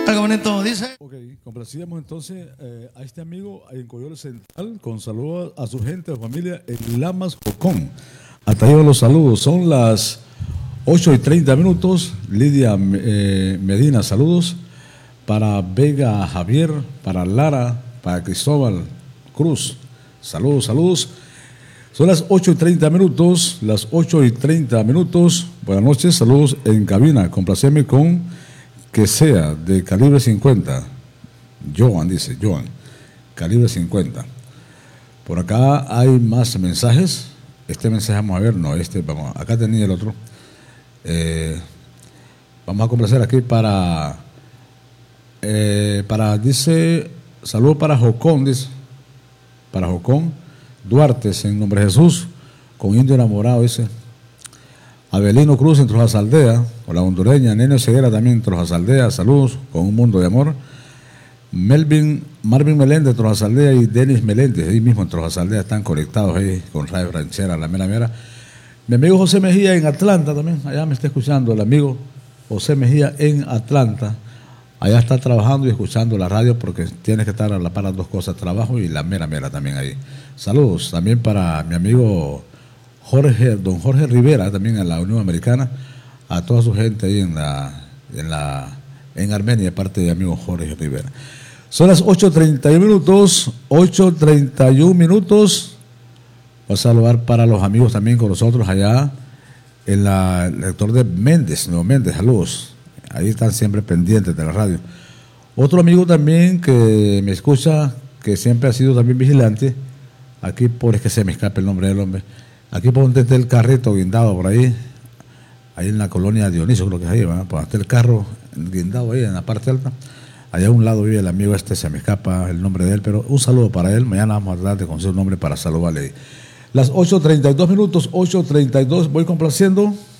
Algo bonito, dice. Ok, complacíamos entonces a este amigo en Coyote Central con saludos a su gente, a su familia en Lamas, Jocón. Hasta ahí van los saludos. Son las 8:30. Lidia Medina, saludos. Para Vega Javier, para Lara, para Cristóbal Cruz. Saludos, saludos. Son las 8:30, las 8:30. Buenas noches, saludos en cabina. Complaceme con que sea de calibre 50. Joan dice, Joan, calibre 50. Por acá hay más mensajes. Este mensaje vamos a ver, no, vamos, acá tenía el otro. Vamos a complacer aquí para, dice, saludo para Jocón, dice, para Jocón Duarte, en nombre de Jesús, con Indio Enamorado, dice. Abelino Cruz en Trojasaldea, o la hondureña, Nene Ceguera también en Trojasaldea, saludos, con un mundo de amor. Marvin Meléndez de Trojasaldea y Denis Meléndez, ahí mismo en Trojasaldea, están conectados ahí con Radio Ranchera, la mera mera. Mi amigo José Mejía en Atlanta también, allá me está escuchando el amigo José Mejía en Atlanta. Allá está trabajando y escuchando la radio porque tienes que estar a la par las dos cosas, trabajo y la mera mera también ahí. Saludos también para mi amigo don Jorge Rivera, también en la Unión Americana, a toda su gente ahí en Armenia, parte de mi amigo Jorge Rivera. Son las 8:31, 8:31. Voy a saludar para los amigos también con nosotros allá en el lector de Méndez, Nuevo Méndez, saludos. Ahí están siempre pendientes de la radio. Otro amigo también que me escucha, que siempre ha sido también vigilante, aquí es que se me escape el nombre del hombre, aquí por donde está el carrito guindado por ahí en la colonia Dionisio, creo que es ahí, ¿verdad? Por donde está el carro guindado ahí en la parte alta, allá a un lado vive el amigo se me escapa el nombre de él, pero un saludo para él, mañana vamos a tratar de conseguir un nombre para saludarle. Las 8:32, 8:32, voy complaciendo.